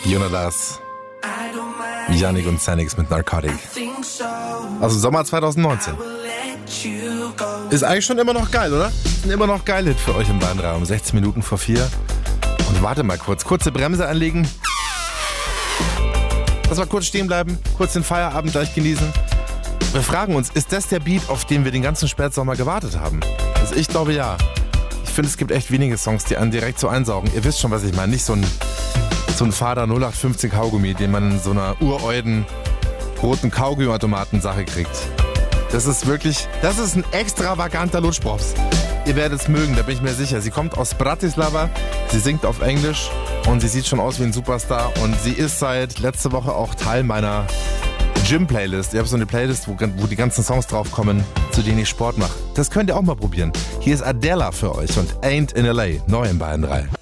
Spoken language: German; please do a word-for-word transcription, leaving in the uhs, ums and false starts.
Jonas, Yannick und Xenix mit Narcotic. Also Sommer zwanzig neunzehn. Ist eigentlich schon immer noch geil, oder? Ist ein immer noch geil Hit für euch im Bahnraum. sechzehn Minuten vor vier. Und warte mal kurz. Kurze Bremse anlegen. Lass mal kurz stehen bleiben. Kurz den Feierabend gleich genießen. Wir fragen uns, ist das der Beat, auf den wir den ganzen Spätsommer gewartet haben? Also ich glaube ja. Ich finde, es gibt echt wenige Songs, die einen direkt so einsaugen. Ihr wisst schon, was ich meine. Nicht so ein, so ein fader null acht fünfzig Kaugummi, den man in so einer ureuden roten Kaugummiautomaten-Sache kriegt. Das ist wirklich, das ist ein extravaganter Lutschprops. Ihr werdet es mögen, da bin ich mir sicher. Sie kommt aus Bratislava, sie singt auf Englisch und sie sieht schon aus wie ein Superstar. Und sie ist seit letzter Woche auch Teil meiner Gym-Playlist. Ich habe so eine Playlist, wo, wo die ganzen Songs draufkommen, zu denen ich Sport mache. Das könnt ihr auch mal probieren. Hier ist Adele für euch und Ain't in L A, neu in Bayern drei.